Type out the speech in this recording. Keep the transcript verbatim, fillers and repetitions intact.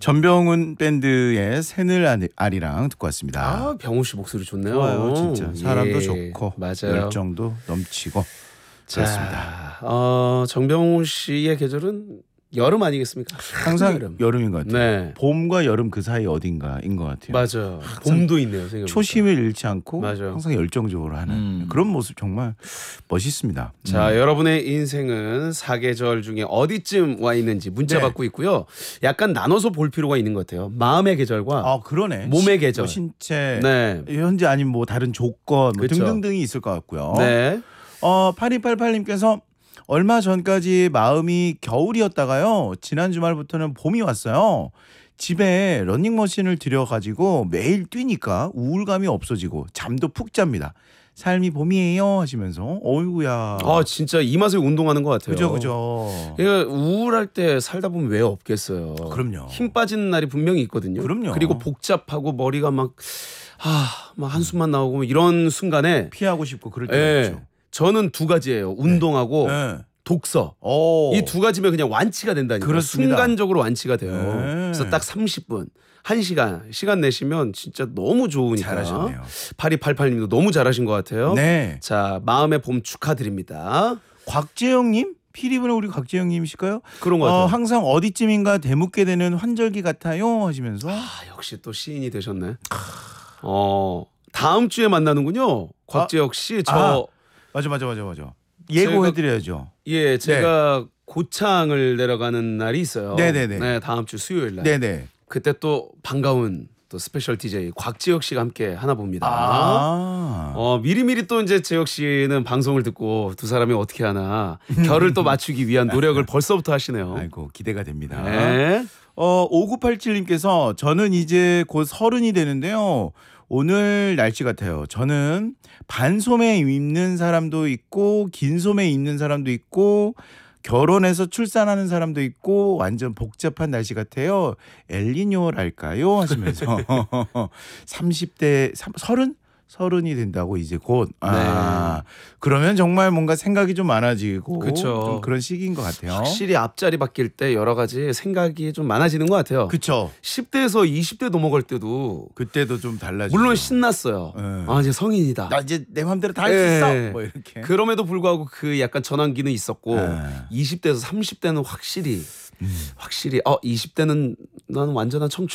전병훈 밴드의 새늘 아리랑 듣고 왔습니다. 아, 병훈 씨 목소리 좋네요. 좋아요, 진짜. 사람도 예, 좋고 맞아요. 열정도 넘치고 그렇습니다. 자, 어, 정병훈 씨의 계절은 여름 아니겠습니까? 항상 여름. 여름인 것 같아요. 네. 봄과 여름 그 사이 어딘가인 것 같아요. 맞아요. 봄도 있네요. 생각해보니까. 초심을 잃지 않고 맞아요. 항상 열정적으로 하는 음. 그런 모습 정말 멋있습니다. 자, 음. 여러분의 인생은 사계절 중에 어디쯤 와 있는지 문자 네. 받고 있고요. 약간 나눠서 볼 필요가 있는 것 같아요. 마음의 계절과 아 그러네. 몸의 시- 계절. 뭐 신체, 네. 현재 아닌 뭐 다른 조건 뭐 그쵸. 등등등이 있을 것 같고요. 네. 어 팔이팔팔님께서 얼마 전까지 마음이 겨울이었다가요. 지난 주말부터는 봄이 왔어요. 집에 러닝머신을 들여가지고 매일 뛰니까 우울감이 없어지고 잠도 푹 잡니다. 삶이 봄이에요 하시면서 어이구야. 아, 진짜 이 맛에 운동하는 것 같아요. 그죠 그죠. 이거 우울할 때 살다 보면 왜 없겠어요. 그럼요. 힘 빠지는 날이 분명히 있거든요. 그럼요. 그리고 복잡하고 머리가 막 아, 막 한숨만 나오고 뭐 이런 순간에 피하고 싶고 그럴 때가 예, 있죠. 저는 두 가지예요. 운동하고 네. 독서. 오. 이 두 가지면 그냥 완치가 된다니까. 그렇습니다. 순간적으로 완치가 돼요. 네. 그래서 딱 삼십 분, 한 시간 시간 내시면 진짜 너무 좋으니까. 잘하셨네요. 팔이팔팔님도 너무 잘하신 것 같아요. 네. 자, 마음의 봄 축하드립니다. 곽재영님? 피리분은 우리 곽재영님이실까요? 그런 것 같아요. 어, 항상 어디쯤인가 되묻게 되는 환절기 같아요 하시면서 아, 역시 또 시인이 되셨네. 어, 다음 주에 만나는군요. 곽재혁 씨. 저 아. 맞아 맞아 맞아 맞아. 예고해드려야죠. 예, 제가 고창을 내려가는 날이 있어요. 네네네. 네, 다음 주 수요일 날. 네네. 그때 또 반가운 또 스페셜 디제이 곽재혁 씨가 함께 하나 봅니다. 아. 어, 미리미리 또 이제 재혁 씨는 방송을 듣고 두 사람이 어떻게 하나 결을 또 맞추기 위한 노력을 벌써부터 하시네요. 아이고 기대가 됩니다. 네. 어 오구팔칠님께서 저는 이제 곧 서른이 되는데요. 오늘 날씨 같아요. 저는 반소매 입는 사람도 있고 긴 소매 입는 사람도 있고 결혼해서 출산하는 사람도 있고 완전 복잡한 날씨 같아요. 엘니뇨랄까요? 하시면서 삼십 대 서른? 서른이 된다고 이제 곧. 아, 그러면 정말 뭔가 생각이 좀 많아지고 그쵸. 좀 그런 시기인 것 같아요. 확실히 앞자리 바뀔 때 여러 가지 생각이 좀 많아지는 것 같아요. 그쵸. 십 대에서 이십 대 넘어갈 때도 그때도 좀 달라지죠. 물론 신났어요. 네. 아, 이제 성인이다. 나 이제 내 맘대로 다 할 수 예. 있어. 뭐 이렇게. 그럼에도 불구하고 그 약간 전환기는 있었고 네. 이십 대에서 삼십 대는 확실히 확실히 어 이십 대는 나는 완전한 청춘